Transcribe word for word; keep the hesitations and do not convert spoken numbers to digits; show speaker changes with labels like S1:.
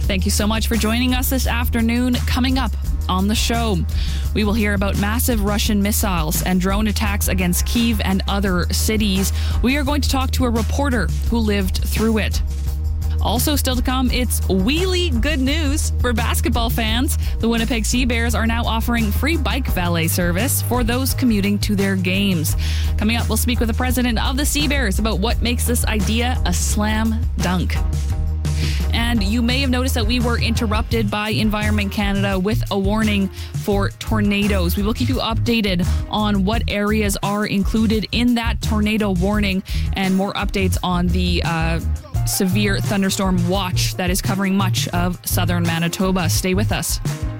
S1: Thank you so much for joining us this afternoon. Coming up on the show, we will hear about massive Russian missiles and drone attacks against Kyiv and other cities. We are going to talk to a reporter who lived through it. Also still to come, it's really good news for basketball fans. The Winnipeg Sea Bears are now offering free bike valet service for those commuting to their games. Coming up, we'll speak with the president of the Sea Bears about what makes this idea a slam dunk. And you may have noticed that we were interrupted by Environment Canada with a warning for tornadoes. We will keep you updated on what areas are included in that tornado warning and more updates on the uh, severe thunderstorm watch that is covering much of southern Manitoba. Stay with us.